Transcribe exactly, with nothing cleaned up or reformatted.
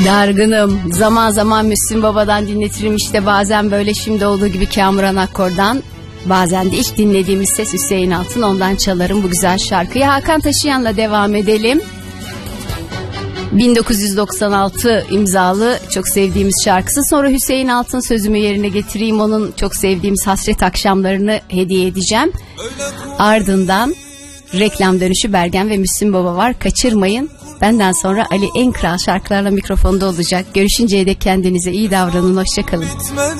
Dargınım. Zaman zaman Müslüm Baba'dan dinletirim işte, bazen böyle şimdi olduğu gibi Kamuran Akkor'dan. Bazen de ilk dinlediğimiz ses Hüseyin Altın, ondan çalarım bu güzel şarkıyı. Hakan Taşıyan'la devam edelim. bin dokuz yüz doksan altı imzalı çok sevdiğimiz şarkısı. Sonra Hüseyin Altın sözümü yerine getireyim, onun çok sevdiğimiz Hasret Akşamlarını hediye edeceğim. Ardından reklam dönüşü Bergen ve Müslüm Baba var, kaçırmayın. Benden sonra Ali en kral şarkılarla mikrofonda olacak. Görüşünceye dek kendinize iyi davranın, hoşçakalın.